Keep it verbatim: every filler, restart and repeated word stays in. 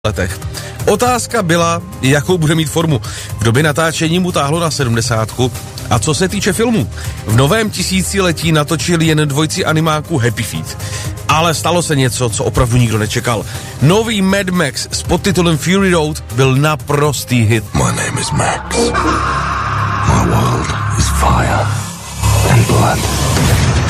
letech. Otázka byla, jakou bude mít formu. V době natáčení mu táhlo na sedmdesátku. A co se týče filmu, v novém tisíciletí natočili jen dvojici animáků Happy Feet. Ale stalo se něco, co opravdu nikdo nečekal. Nový Mad Max s podtitulem Fury Road byl naprostý hit. My name is Max. My world is fire and blood.